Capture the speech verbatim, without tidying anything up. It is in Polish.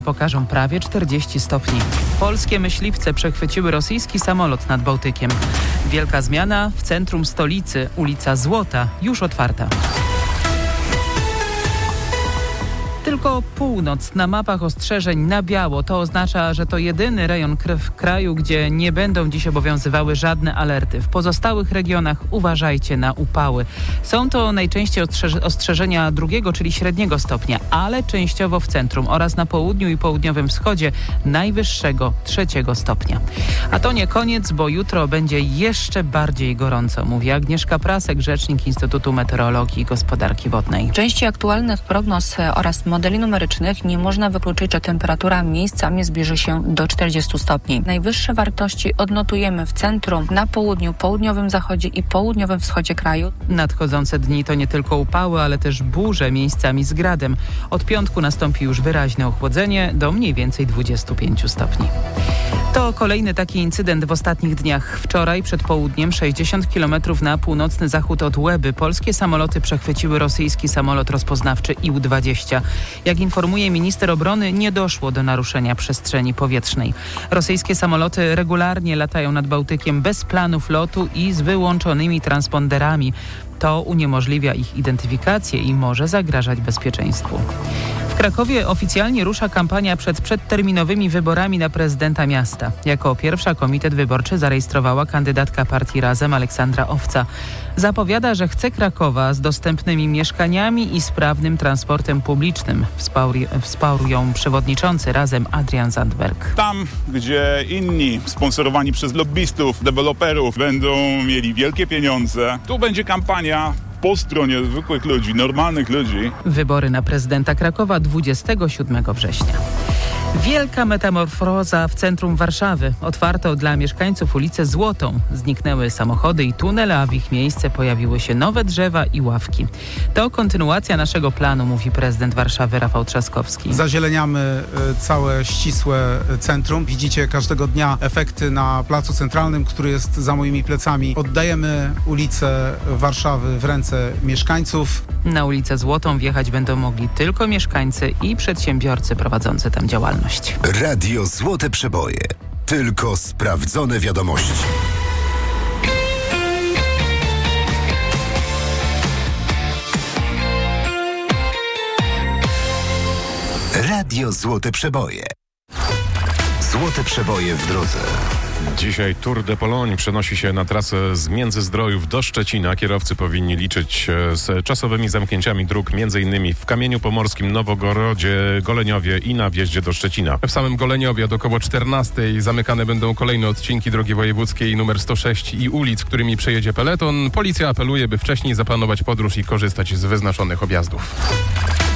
pokażą prawie czterdzieści stopni. Polskie myśliwce przechwyciły rosyjski samolot nad Bałtykiem. Wielka zmiana w centrum stolicy. Ulica Złota już otwarta. Tylko północ na mapach ostrzeżeń na biało. To oznacza, że to jedyny rejon w kraju, gdzie nie będą dziś obowiązywały żadne alerty. W pozostałych regionach uważajcie na upały. Są to najczęściej ostrzeż- ostrzeżenia drugiego, czyli średniego stopnia, ale częściowo w centrum oraz na południu i południowym wschodzie najwyższego trzeciego stopnia. A to nie koniec, bo jutro będzie jeszcze bardziej gorąco, mówi Agnieszka Prasek, rzecznik Instytutu Meteorologii i Gospodarki Wodnej. W części aktualnych prognoz oraz modeli numerycznych nie można wykluczyć, że temperatura miejscami zbliży się do czterdziestu stopni. Najwyższe wartości odnotujemy w centrum, na południu, południowym zachodzie i południowym wschodzie kraju. Nadchodzące dni to nie tylko upały, ale też burze miejscami z gradem. Od piątku nastąpi już wyraźne ochłodzenie do mniej więcej dwudziestu pięciu stopni. To kolejny taki incydent w ostatnich dniach. Wczoraj przed południem, sześćdziesiąt kilometrów na północny zachód od Łeby, polskie samoloty przechwyciły rosyjski samolot rozpoznawczy I U dwadzieścia. Jak informuje minister obrony, nie doszło do naruszenia przestrzeni powietrznej. Rosyjskie samoloty regularnie latają nad Bałtykiem bez planów lotu i z wyłączonymi transponderami. To uniemożliwia ich identyfikację i może zagrażać bezpieczeństwu. W Krakowie oficjalnie rusza kampania przed przedterminowymi wyborami na prezydenta miasta. Jako pierwsza komitet wyborczy zarejestrowała kandydatka partii Razem Aleksandra Owca. Zapowiada, że chce Krakowa z dostępnymi mieszkaniami i sprawnym transportem publicznym. Wsparł, wsparł ją przewodniczący Razem Adrian Zandberg. Tam, gdzie inni sponsorowani przez lobbystów, deweloperów będą mieli wielkie pieniądze, tu będzie kampania po stronie zwykłych ludzi, normalnych ludzi. Wybory na prezydenta Krakowa dwudziestego siódmego września. Wielka metamorfoza w centrum Warszawy. Otwarto dla mieszkańców ulicę Złotą. Zniknęły samochody i tunele, a w ich miejsce pojawiły się nowe drzewa i ławki. To kontynuacja naszego planu, mówi prezydent Warszawy Rafał Trzaskowski. Zazieleniamy całe ścisłe centrum. Widzicie każdego dnia efekty na Placu Centralnym, który jest za moimi plecami. Oddajemy ulicę Warszawy w ręce mieszkańców. Na ulicę Złotą wjechać będą mogli tylko mieszkańcy i przedsiębiorcy prowadzący tam działalność. Radio Złote Przeboje. Tylko sprawdzone wiadomości. Radio Złote Przeboje. Złote Przeboje w drodze. Dzisiaj Tour de Pologne przenosi się na trasę z Międzyzdrojów do Szczecina. Kierowcy powinni liczyć z czasowymi zamknięciami dróg, między innymi w Kamieniu Pomorskim, Nowogorodzie, Goleniowie i na wjeździe do Szczecina. W samym Goleniowie od około czternastej zamykane będą kolejne odcinki drogi wojewódzkiej numer sto sześć i ulic, którymi przejedzie peleton. Policja apeluje, by wcześniej zaplanować podróż i korzystać z wyznaczonych objazdów.